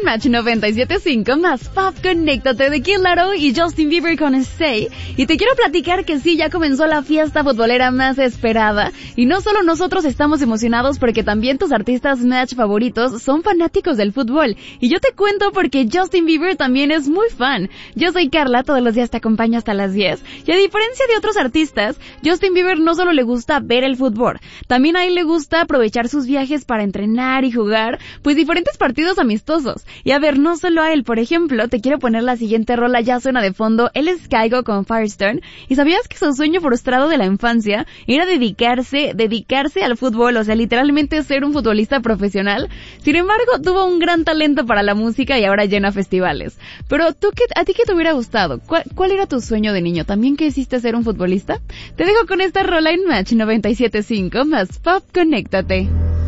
en Match 97.5, más Pop Conéctate de Kid Laroi y Justin Bieber con Stay. Y te quiero platicar que sí, ya comenzó la fiesta futbolera más esperada. Y no solo nosotros estamos emocionados porque también tus artistas Match favoritos son fanáticos del fútbol. Y yo te cuento porque Justin Bieber también es muy fan. Yo soy Carla, todos los días te acompaño hasta las 10. Y a diferencia de otros artistas, Justin Bieber no solo le gusta ver el fútbol, también a él le gusta aprovechar sus viajes para entrenar y jugar, pues diferentes partidos amistosos. Y a ver, no solo a él, por ejemplo, te quiero poner la siguiente rola, ya suena de fondo, él es Kygo con Firestone. ¿Y sabías que su sueño frustrado de la infancia era dedicarse al fútbol, o sea, literalmente ser un futbolista profesional? Sin embargo, tuvo un gran talento para la música y ahora llena festivales. Pero ¿a ti qué te hubiera gustado? ¿Cuál era tu sueño de niño? ¿También quisiste ser un futbolista? Te dejo con esta rola en Match 97.5, más Pop Conéctate.